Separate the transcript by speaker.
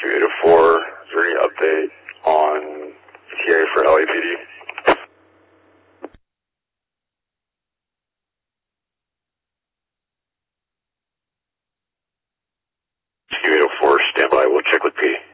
Speaker 1: Q804, is there any update on TA for LAPD? Q804, standby, we'll check with P.